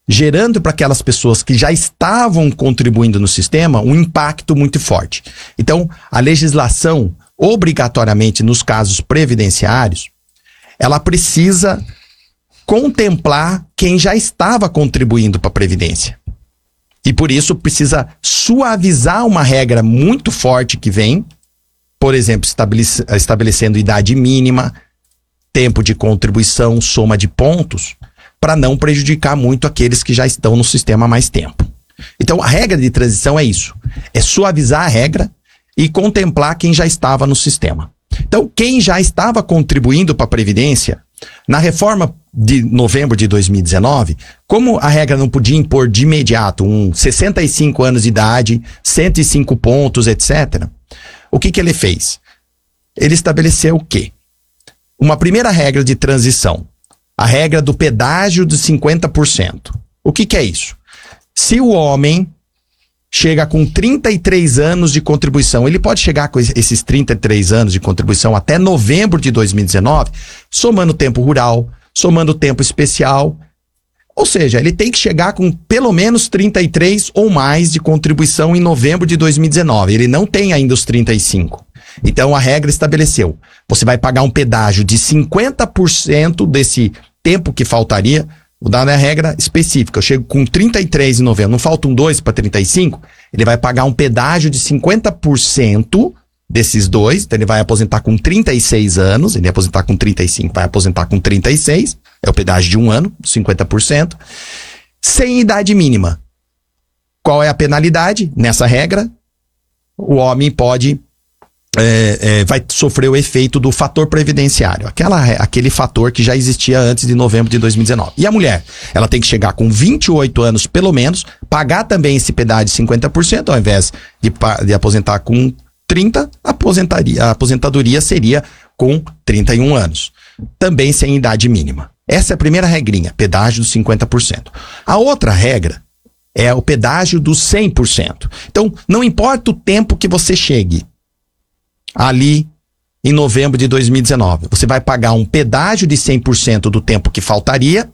gerando para aquelas pessoas que já estavam contribuindo no sistema um impacto muito forte. Então, a legislação, obrigatoriamente nos casos previdenciários, ela precisa contemplar quem já estava contribuindo para a Previdência. E por isso precisa suavizar uma regra muito forte que vem, por exemplo, estabelecendo idade mínima, tempo de contribuição, soma de pontos, para não prejudicar muito aqueles que já estão no sistema há mais tempo. Então, a regra de transição é isso, é suavizar a regra e contemplar quem já estava no sistema. Então, quem já estava contribuindo para a Previdência, na reforma de novembro de 2019, como a regra não podia impor de imediato 65 anos de idade, 105 pontos, etc., o que ele fez? Ele estabeleceu o quê? Uma primeira regra de transição, a regra do pedágio de 50%. O que é isso? Se o homem chega com 33 anos de contribuição, ele pode chegar com esses 33 anos de contribuição até novembro de 2019, somando tempo rural, somando tempo especial, ou seja, ele tem que chegar com pelo menos 33 ou mais de contribuição em novembro de 2019, ele não tem ainda os 35. Então a regra estabeleceu, você vai pagar um pedágio de 50% desse tempo que faltaria. Vou dar a regra específica, eu chego com 33 em novembro, não faltam 2 para 35, ele vai pagar um pedágio de 50% desses 2, então ele vai aposentar com 36 anos, ele ia aposentar com 35, vai aposentar com 36, é o pedágio de 1 ano, 50%, sem idade mínima. Qual é a penalidade? Nessa regra, o homem pode... vai sofrer o efeito do fator previdenciário, aquele fator que já existia antes de novembro de 2019. E a mulher, ela tem que chegar com 28 anos pelo menos, pagar também esse pedágio de 50%, ao invés de aposentar com 30, a aposentadoria seria com 31 anos, também sem idade mínima. Essa é a primeira regrinha, pedágio dos 50%. A outra regra é o pedágio dos 100%. Então, não importa o tempo que você chegue ali em novembro de 2019. Você vai pagar um pedágio de 100% do tempo que faltaria,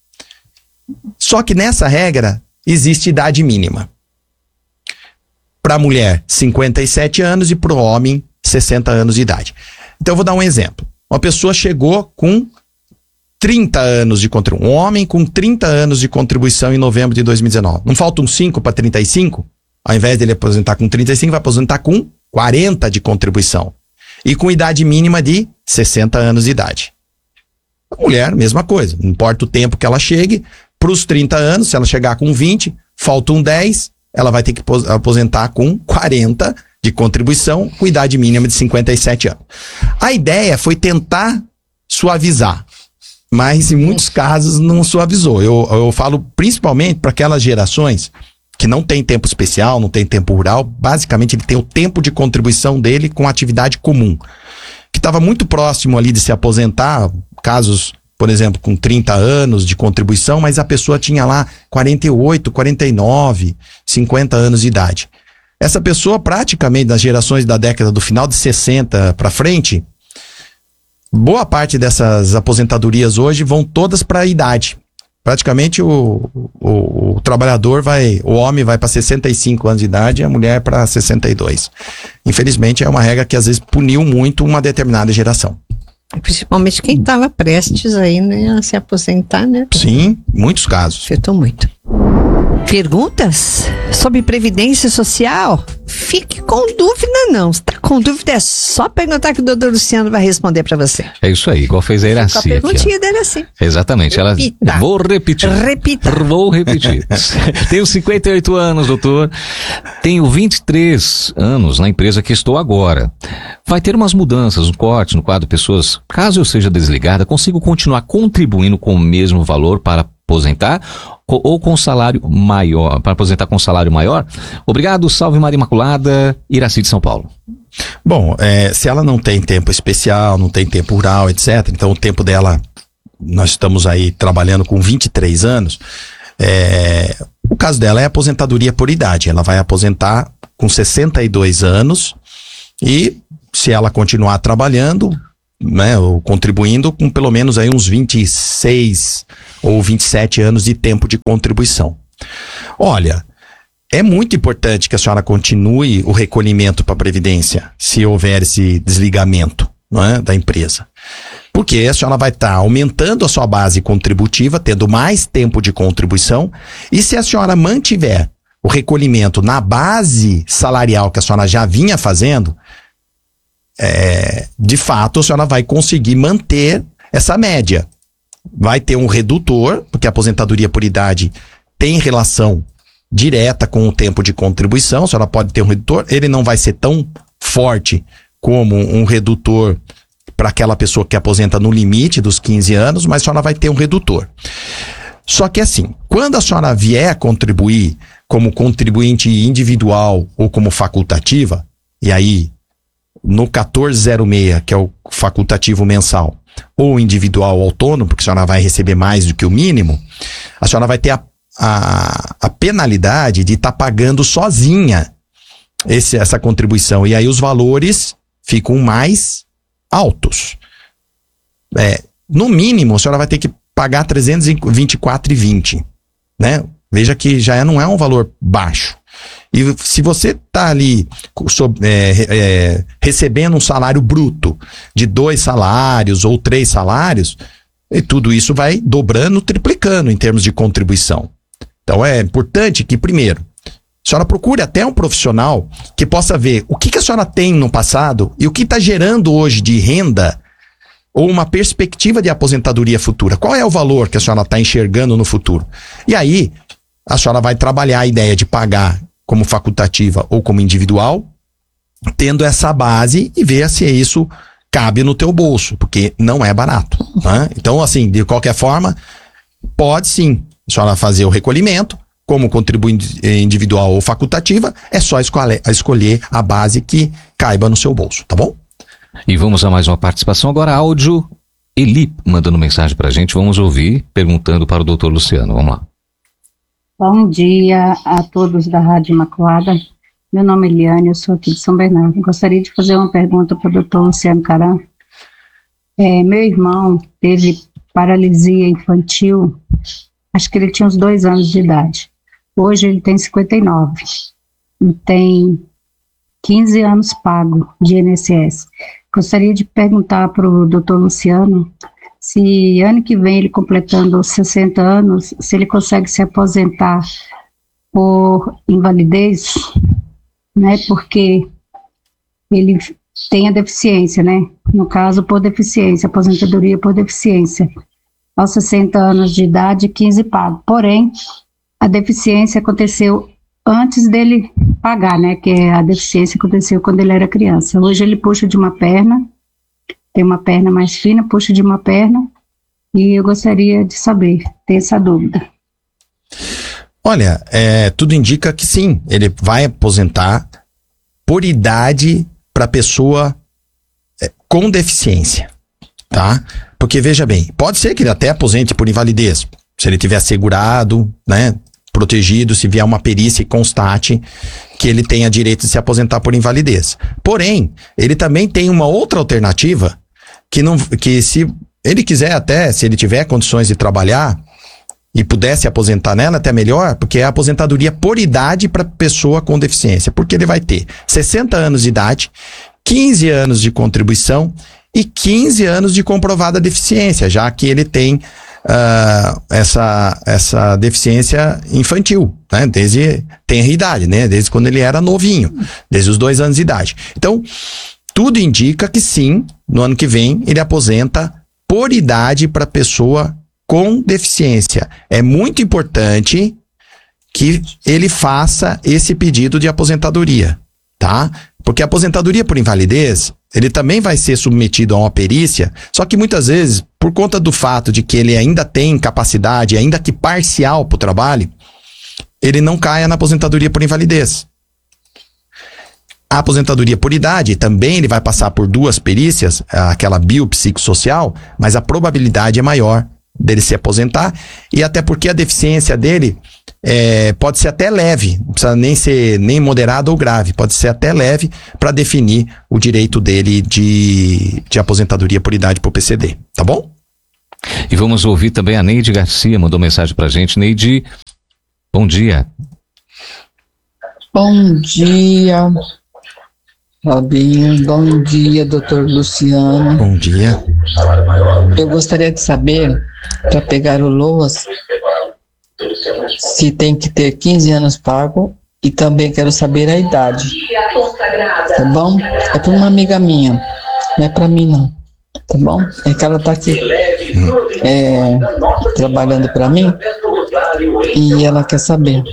só que nessa regra existe idade mínima. Para a mulher, 57 anos e para o homem, 60 anos de idade. Então eu vou dar um exemplo. Uma pessoa chegou com 30 anos de contribuição. Um homem com 30 anos de contribuição em novembro de 2019. Não faltam 5 para 35? Ao invés dele aposentar com 35, vai aposentar com 40 de contribuição. E com idade mínima de 60 anos de idade. A mulher, mesma coisa. Não importa o tempo que ela chegue. Para os 30 anos, se ela chegar com 20, faltam 10, ela vai ter que aposentar com 40 de contribuição, com idade mínima de 57 anos. A ideia foi tentar suavizar. Mas em muitos casos não suavizou. Eu falo principalmente para aquelas gerações que não tem tempo especial, não tem tempo rural, basicamente ele tem o tempo de contribuição dele com atividade comum, que estava muito próximo ali de se aposentar, casos, por exemplo, com 30 anos de contribuição, mas a pessoa tinha lá 48, 49, 50 anos de idade. Essa pessoa, praticamente das gerações da década do final de 60 para frente, boa parte dessas aposentadorias hoje vão todas para a idade. Praticamente o trabalhador o homem vai para 65 anos de idade e a mulher para 62. Infelizmente é uma regra que às vezes puniu muito uma determinada geração. Principalmente quem estava prestes aí, né, a se aposentar, né? Sim, muitos casos. Afetou muito. Perguntas sobre Previdência Social? Fique com dúvida não. Se tá com dúvida é só perguntar que o doutor Luciano vai responder para você. É isso aí, igual fez a Iraci. A perguntinha dele assim. Exatamente. Repita. Vou repetir. Vou repetir. Tenho 58 anos, doutor. Tenho 23 anos na empresa que estou agora. Vai ter umas mudanças, um corte no quadro de pessoas. Caso eu seja desligada, consigo continuar contribuindo com o mesmo valor para aposentar ou com salário maior, para aposentar com salário maior? Obrigado, salve Maria Imaculada, Iraci de São Paulo. Bom, se ela não tem tempo especial, não tem tempo rural, etc., então o tempo dela, nós estamos aí trabalhando com 23 anos, o caso dela é aposentadoria por idade, ela vai aposentar com 62 anos e se ela continuar trabalhando, né, ou contribuindo com pelo menos aí uns 26 ou 27 anos de tempo de contribuição. Olha, é muito importante que a senhora continue o recolhimento para a Previdência, se houver esse desligamento, né, da empresa. Porque a senhora vai estar aumentando a sua base contributiva, tendo mais tempo de contribuição, e se a senhora mantiver o recolhimento na base salarial que a senhora já vinha fazendo, de fato a senhora vai conseguir manter essa média. Vai ter um redutor, porque a aposentadoria por idade tem relação direta com o tempo de contribuição, a senhora pode ter um redutor, ele não vai ser tão forte como um redutor para aquela pessoa que aposenta no limite dos 15 anos, mas a senhora vai ter um redutor. Só que assim, quando a senhora vier a contribuir como contribuinte individual ou como facultativa, e aí no 1406, que é o facultativo mensal, ou individual autônomo, porque a senhora vai receber mais do que o mínimo, a senhora vai ter a penalidade de estar pagando sozinha essa contribuição. E aí os valores ficam mais altos. No mínimo, a senhora vai ter que pagar R$ 324,20, né? Veja que já não é um valor baixo. E se você está ali recebendo um salário bruto de 2 salários ou 3 salários, e tudo isso vai dobrando, triplicando em termos de contribuição. Então é importante que, primeiro, a senhora procure até um profissional que possa ver o que a senhora tem no passado e o que está gerando hoje de renda ou uma perspectiva de aposentadoria futura. Qual é o valor que a senhora está enxergando no futuro? E aí, a senhora vai trabalhar a ideia de pagar como facultativa ou como individual, tendo essa base e ver se isso cabe no teu bolso, porque não é barato, né? Então, assim, de qualquer forma, pode sim a senhora fazer o recolhimento, como contribuinte individual ou facultativa, é só escolher a base que caiba no seu bolso, tá bom? E vamos a mais uma participação agora, áudio. Eli mandando mensagem pra gente, vamos ouvir, perguntando para o doutor Luciano, vamos lá. Bom dia a todos da Rádio Imaculada. Meu nome é Eliane, eu sou aqui de São Bernardo. Gostaria de fazer uma pergunta para o doutor Luciano Caram. Meu irmão teve paralisia infantil, acho que ele tinha uns 2 anos de idade. Hoje ele tem 59 e tem 15 anos pago de INSS. Gostaria de perguntar para o doutor Luciano se ano que vem ele completando 60 anos, se ele consegue se aposentar por invalidez, né, porque ele tem a deficiência, né, no caso por deficiência, aposentadoria por deficiência, aos 60 anos de idade, 15 pago, porém, a deficiência aconteceu antes dele pagar, né, que a deficiência aconteceu quando ele era criança. Hoje ele puxa de uma perna, tem uma perna mais fina, puxa de uma perna, e eu gostaria de saber, ter essa dúvida. Olha, tudo indica que sim, ele vai aposentar por idade para pessoa com deficiência, tá? Porque veja bem, pode ser que ele até aposente por invalidez, se ele tiver segurado, né, protegido, se vier uma perícia e constate que ele tenha direito de se aposentar por invalidez. Porém, ele também tem uma outra alternativa que se ele quiser até, se ele tiver condições de trabalhar e pudesse aposentar nela, até melhor, porque é a aposentadoria por idade para pessoa com deficiência, porque ele vai ter 60 anos de idade, 15 anos de contribuição e 15 anos de comprovada deficiência, já que ele tem essa deficiência infantil, né? Desde tenra idade, né? Desde quando ele era novinho, desde os 2 anos de idade. Então, tudo indica que sim, no ano que vem ele aposenta por idade para pessoa com deficiência. É muito importante que ele faça esse pedido de aposentadoria, tá? Porque a aposentadoria por invalidez, ele também vai ser submetido a uma perícia, só que muitas vezes, por conta do fato de que ele ainda tem capacidade, ainda que parcial para o trabalho, ele não caia na aposentadoria por invalidez. A aposentadoria por idade, também ele vai passar por 2 perícias, aquela biopsicossocial, mas a probabilidade é maior dele se aposentar, e até porque a deficiência dele pode ser até leve, não precisa nem ser nem moderado ou grave, pode ser até leve para definir o direito dele de aposentadoria por idade por PCD, tá bom? E vamos ouvir também a Neide Garcia, mandou mensagem pra gente. Neide, bom dia. Bom dia, Robinho. Bom dia, doutor Luciano. Bom dia. Eu gostaria de saber, para pegar o LOAS, se tem que ter 15 anos pago, e também quero saber a idade. Tá bom? É para uma amiga minha, não é para mim não. Tá bom? É que ela tá aqui trabalhando para mim e ela quer saber.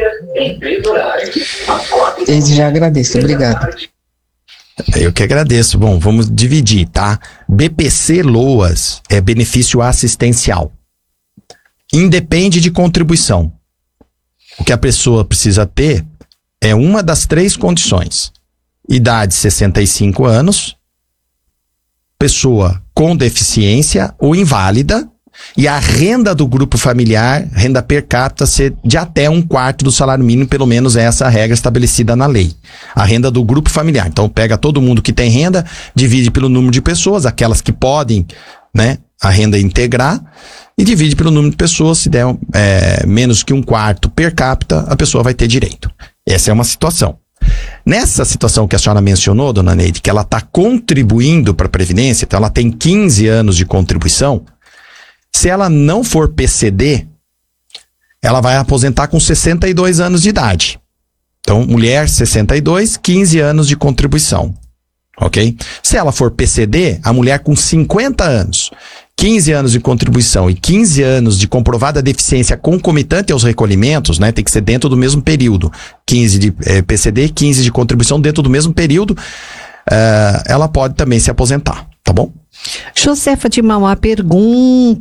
Desde já agradeço, obrigado. Eu que agradeço. Bom, vamos dividir, tá? BPC LOAS é benefício assistencial. Independe de contribuição. O que a pessoa precisa ter é uma das 3 condições: idade 65 anos, pessoa com deficiência ou inválida, e a renda do grupo familiar, renda per capita, ser de até 1/4 do salário mínimo, pelo menos essa é a regra estabelecida na lei. A renda do grupo familiar. Então pega todo mundo que tem renda, divide pelo número de pessoas, aquelas que podem, né, a renda integrar, e divide pelo número de pessoas. Se der menos que 1/4 per capita, a pessoa vai ter direito. Essa é uma situação. Nessa situação que a senhora mencionou, dona Neide, que ela está contribuindo para a Previdência, então ela tem 15 anos de contribuição, se ela não for PCD, ela vai aposentar com 62 anos de idade. Então, mulher, 62, 15 anos de contribuição. Ok? Se ela for PCD, a mulher com 50 anos, 15 anos de contribuição e 15 anos de comprovada deficiência concomitante aos recolhimentos, né? Tem que ser dentro do mesmo período. 15 de PCD, 15 de contribuição dentro do mesmo período. Ela pode também se aposentar, tá bom? Josefa de Mauá pergunta: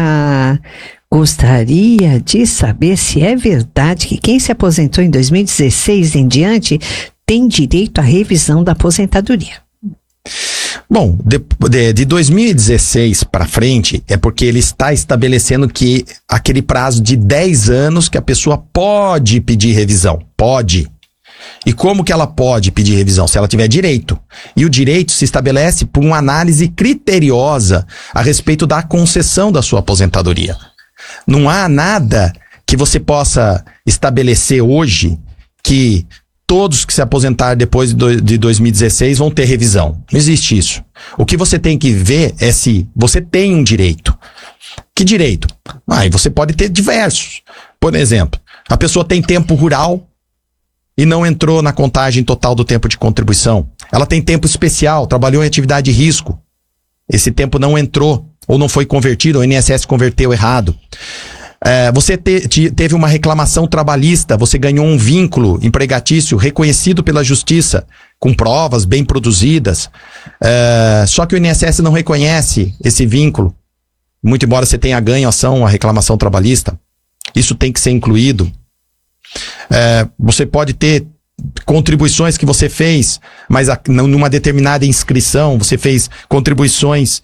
gostaria de saber se é verdade que quem se aposentou em 2016 em diante tem direito à revisão da aposentadoria. Bom, de 2016 para frente, é porque ele está estabelecendo que aquele prazo de 10 anos que a pessoa pode pedir revisão. Pode. E como que ela pode pedir revisão? Se ela tiver direito. E o direito se estabelece por uma análise criteriosa a respeito da concessão da sua aposentadoria. Não há nada que você possa estabelecer hoje que todos que se aposentaram depois de 2016 vão ter revisão. Não existe isso. O que você tem que ver é se você tem um direito. Que direito? E você pode ter diversos. Por exemplo, a pessoa tem tempo rural e não entrou na contagem total do tempo de contribuição. Ela tem tempo especial, trabalhou em atividade de risco. Esse tempo não entrou, ou não foi convertido, o INSS converteu errado. Você teve uma reclamação trabalhista, você ganhou um vínculo empregatício reconhecido pela justiça, com provas bem produzidas, só que o INSS não reconhece esse vínculo, muito embora você tenha ganho a reclamação trabalhista. Isso tem que ser incluído. Você pode ter contribuições que você fez, mas numa determinada inscrição, você fez contribuições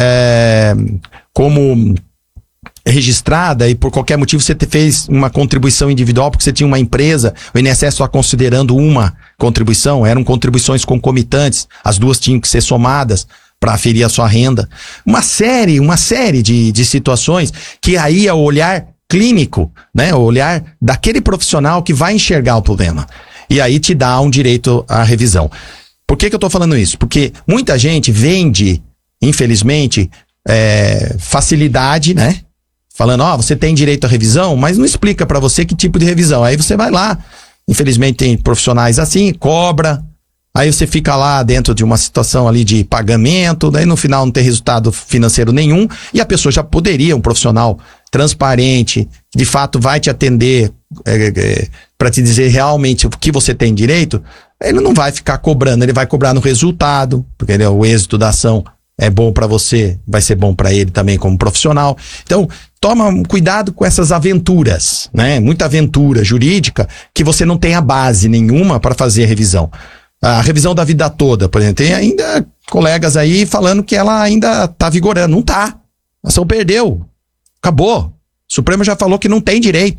como registrada, e por qualquer motivo você fez uma contribuição individual porque você tinha uma empresa, o INSS só considerando uma contribuição, eram contribuições concomitantes, as duas tinham que ser somadas para aferir a sua renda. Uma série de situações que aí é o olhar clínico, né? O olhar daquele profissional que vai enxergar o problema. E aí te dá um direito à revisão. Por que eu tô falando isso? Porque muita gente vende, infelizmente, facilidade, né? Falando, você tem direito à revisão, mas não explica para você que tipo de revisão. Aí você vai lá, infelizmente tem profissionais assim, cobra, aí você fica lá dentro de uma situação ali de pagamento, daí no final não tem resultado financeiro nenhum, e a pessoa já poderia, um profissional transparente, de fato vai te atender para te dizer realmente o que você tem direito, ele não vai ficar cobrando, ele vai cobrar no resultado, porque o êxito da ação é bom para você, vai ser bom para ele também como profissional. Então, toma cuidado com essas aventuras, né? Muita aventura jurídica que você não tem a base nenhuma para fazer a revisão. A revisão da vida toda, por exemplo, tem ainda colegas aí falando que ela ainda tá vigorando. Não tá. A ação perdeu. Acabou. O Supremo já falou que não tem direito.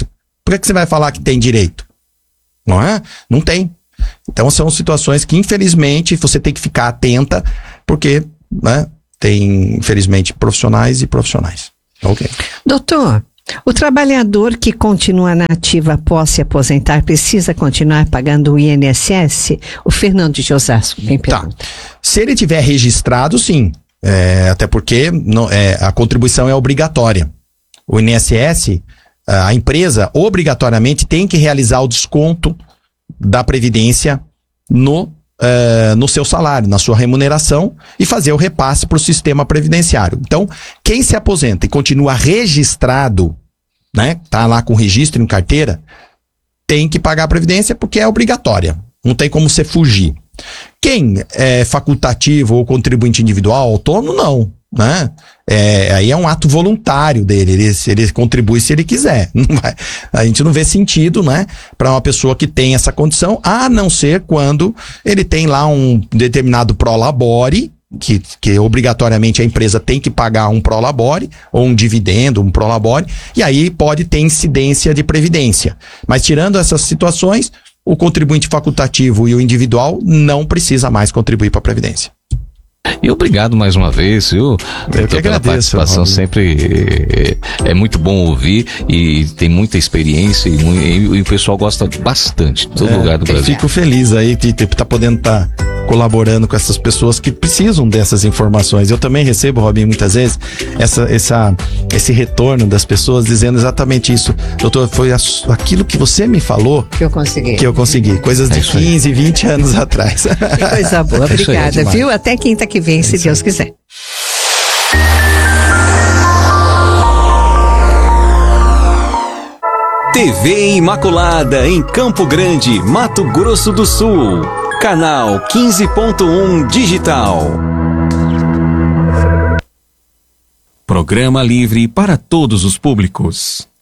Por que você vai falar que tem direito? Não é? Não tem. Então são situações que, infelizmente, você tem que ficar atenta, porque, né, tem, infelizmente, profissionais e profissionais. Ok. Doutor, o trabalhador que continua na ativa após se aposentar precisa continuar pagando o INSS? O Fernando de Osasco, quem pergunta. Tá. Se ele tiver registrado, sim. Até porque a contribuição é obrigatória. O INSS, a empresa obrigatoriamente tem que realizar o desconto da Previdência no seu salário, na sua remuneração, e fazer o repasse para o sistema previdenciário. Então, quem se aposenta e continua registrado, né, tá lá com registro em carteira, tem que pagar a Previdência porque é obrigatória. Não tem como você fugir. Quem é facultativo ou contribuinte individual, autônomo, não, né? Aí é um ato voluntário dele, ele contribui se ele quiser. A gente não vê sentido, né, para uma pessoa que tem essa condição, a não ser quando ele tem lá um determinado prolabore, que obrigatoriamente a empresa tem que pagar um prolabore, ou um dividendo, um prolabore, e aí pode ter incidência de previdência. Mas tirando essas situações, o contribuinte facultativo e o individual não precisa mais contribuir para a Previdência. E obrigado mais uma vez, viu? Pela participação, sempre é muito bom ouvir, e tem muita experiência, e o pessoal gosta bastante de todo lugar do Brasil. Fico feliz aí de estar podendo estar colaborando com essas pessoas que precisam dessas informações. Eu também recebo, Robinho, muitas vezes esse retorno das pessoas dizendo exatamente isso. Doutor, foi aquilo que você me falou que eu consegui. Coisas de 15, 20 anos atrás. Que coisa boa. Obrigada, viu? Até quinta que vem, se Deus quiser. TV Imaculada, em Campo Grande, Mato Grosso do Sul. Canal 15.1 Digital. Programa livre para todos os públicos.